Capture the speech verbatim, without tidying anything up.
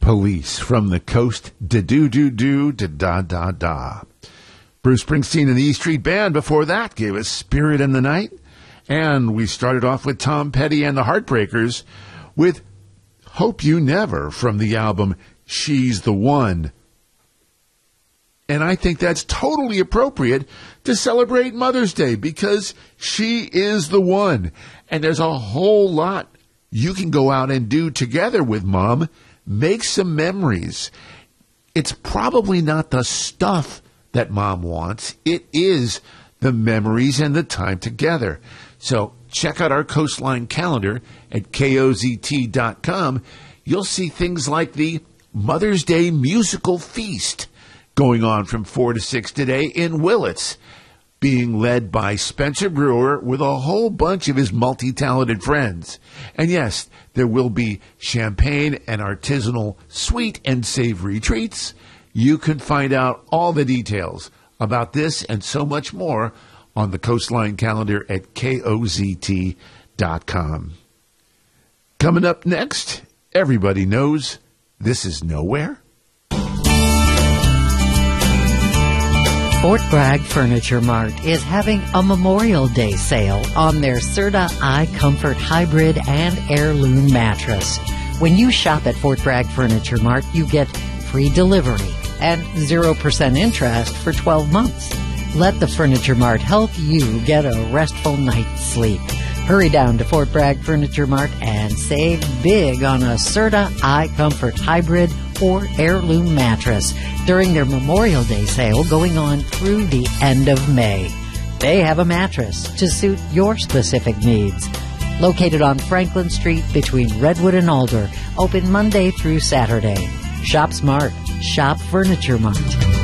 Police from the coast, da-do-do-do, da-da-da-da. Bruce Springsteen and the E Street Band before that gave us Spirit in the Night. And we started off with Tom Petty and the Heartbreakers with Hope You Never from the album She's the One. And I think that's totally appropriate to celebrate Mother's Day because she is the one. And there's a whole lot you can go out and do together with Mom. Make some memories. It's probably not the stuff that Mom wants. It is the memories and the time together. So check out our Coastline calendar at K O Z T dot com. You'll see things like the Mother's Day Musical Feast going on from four to six today in Willits, being led by Spencer Brewer with a whole bunch of his multi-talented friends. And yes, there will be champagne and artisanal sweet and savory treats. You can find out all the details about this and so much more on the Coastline calendar at K O Z T dot com. Coming up next, everybody knows this is Nowhere. Fort Bragg Furniture Mart is having a Memorial Day sale on their Serta iComfort Hybrid and Heirloom mattress. When you shop at Fort Bragg Furniture Mart, you get free delivery and zero percent interest for twelve months. Let the Furniture Mart help you get a restful night's sleep. Hurry down to Fort Bragg Furniture Mart and save big on a Serta iComfort Hybrid or Heirloom mattress during their Memorial Day sale going on through the end of May. They have a mattress to suit your specific needs. Located on Franklin Street between Redwood and Alder, open Monday through Saturday. Shop smart. Shop Furniture Mart.